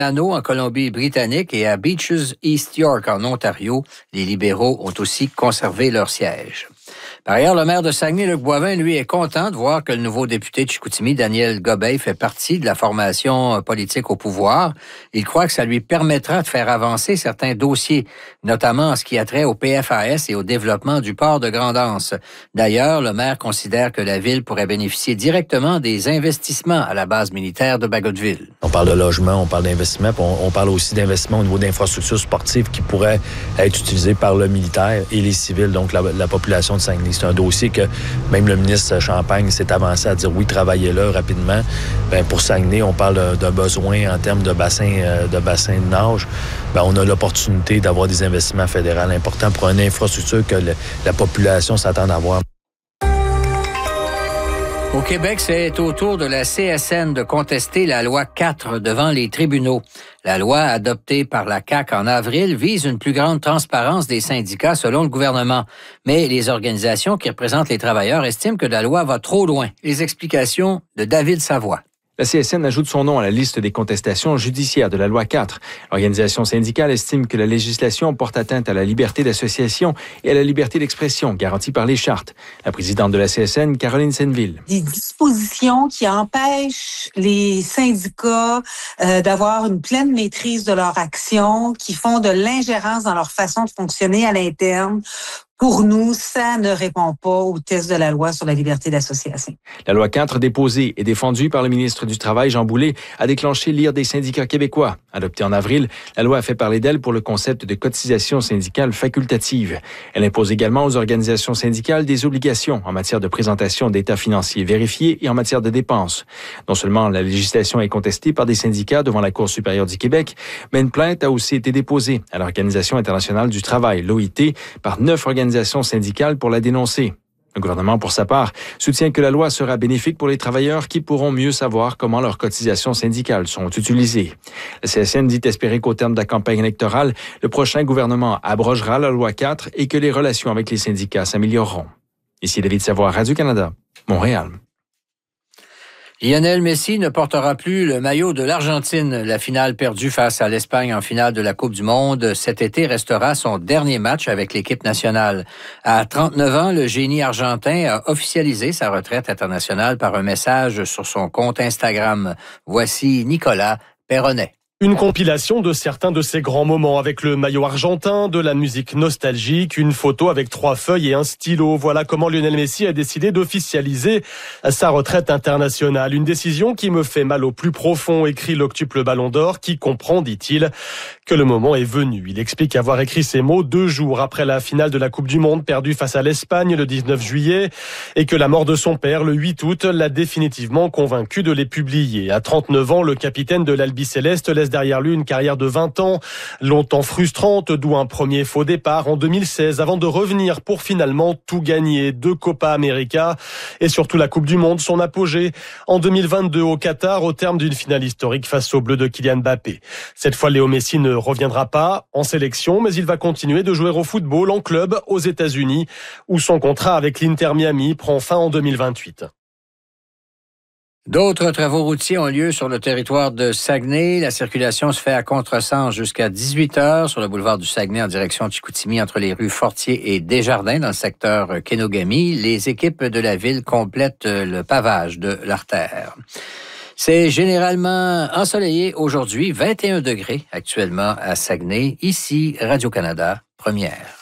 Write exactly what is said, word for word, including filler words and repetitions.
en Colombie-Britannique et à Beaches, East York, en Ontario. Les libéraux ont aussi conservé leur siège. Par ailleurs, le maire de Saguenay, Luc Boivin, lui, est content de voir que le nouveau député de Chicoutimi, Daniel Gobeil, fait partie de la formation politique au pouvoir. Il croit que ça lui permettra de faire avancer certains dossiers, notamment en ce qui a trait au P F A S et au développement du port de Grande-Anse. D'ailleurs, le maire considère que la ville pourrait bénéficier directement des investissements à la base militaire de Bagotville. On parle de logement, on parle d'investissement, puis on, on parle aussi d'investissement au niveau d'infrastructures sportives qui pourraient être utilisées par le militaire et les civils, donc la, la population de Saguenay. C'est un dossier que même le ministre Champagne s'est avancé à dire oui, travaillez là rapidement. Bien, pour Saguenay, on parle d'un besoin en termes de bassin, de bassin de nage. Bien, on a l'opportunité d'avoir des investissements fédéraux importants pour une infrastructure que le, la population s'attend à avoir. Au Québec, c'est au tour de la C S N de contester la loi quatre devant les tribunaux. La loi adoptée par la C A Q en avril vise une plus grande transparence des syndicats selon le gouvernement. Mais les organisations qui représentent les travailleurs estiment que la loi va trop loin. Les explications de David Savoie. La C S N ajoute son nom à la liste des contestations judiciaires de la loi quatre. L'organisation syndicale estime que la législation porte atteinte à la liberté d'association et à la liberté d'expression garantie par les chartes. La présidente de la C S N, Caroline Senneville. Des dispositions qui empêchent les syndicats euh, d'avoir une pleine maîtrise de leur action, qui font de l'ingérence dans leur façon de fonctionner à l'interne. Pour nous, ça ne répond pas au test de la loi sur la liberté d'association. La loi quatre, déposée et défendue par le ministre du Travail, Jean Boulet, a déclenché l'ire des syndicats québécois. Adoptée en avril, la loi a fait parler d'elle pour le concept de cotisation syndicale facultative. Elle impose également aux organisations syndicales des obligations en matière de présentation d'états financiers vérifiés et en matière de dépenses. Non seulement la législation est contestée par des syndicats devant la Cour supérieure du Québec, mais une plainte a aussi été déposée à l'Organisation internationale du travail, l'O I T, par neuf organisations syndicales pour la dénoncer. Le gouvernement, pour sa part, soutient que la loi sera bénéfique pour les travailleurs qui pourront mieux savoir comment leurs cotisations syndicales sont utilisées. La C S N dit espérer qu'au terme de la campagne électorale, le prochain gouvernement abrogera la loi quatre et que les relations avec les syndicats s'amélioreront. Ici David Savoie, Radio-Canada, Montréal. Lionel Messi ne portera plus le maillot de l'Argentine. La finale perdue face à l'Espagne en finale de la Coupe du Monde cet été restera son dernier match avec l'équipe nationale. À trente-neuf ans, le génie argentin a officialisé sa retraite internationale par un message sur son compte Instagram. Voici Nicolas Perronnet. Une compilation de certains de ses grands moments avec le maillot argentin, de la musique nostalgique, une photo avec trois feuilles et un stylo. Voilà comment Lionel Messi a décidé d'officialiser sa retraite internationale. Une décision qui me fait mal au plus profond, écrit l'octuple Ballon d'Or, qui comprend, dit-il, que le moment est venu. Il explique avoir écrit ces mots deux jours après la finale de la Coupe du Monde perdue face à l'Espagne le dix-neuf juillet et que la mort de son père le huit août l'a définitivement convaincu de les publier. À trente-neuf ans, le capitaine de l'Albi Céleste laisse derrière lui une carrière de vingt ans, longtemps frustrante, d'où un premier faux départ en deux mille seize, avant de revenir pour finalement tout gagner. Deux Copa América et surtout la Coupe du Monde, son apogée en deux mille vingt-deux au Qatar, au terme d'une finale historique face aux Bleus de Kylian Mbappé. Cette fois, Léo Messi ne reviendra pas en sélection, mais il va continuer de jouer au football en club aux États-Unis, où son contrat avec l'Inter Miami prend fin en deux mille vingt-huit. D'autres travaux routiers ont lieu sur le territoire de Saguenay. La circulation se fait à contresens jusqu'à dix-huit heures sur le boulevard du Saguenay en direction de Chicoutimi entre les rues Fortier et Desjardins dans le secteur Kenogami. Les équipes de la ville complètent le pavage de l'artère. C'est généralement ensoleillé aujourd'hui, vingt et un degrés actuellement à Saguenay. Ici, Radio-Canada, première.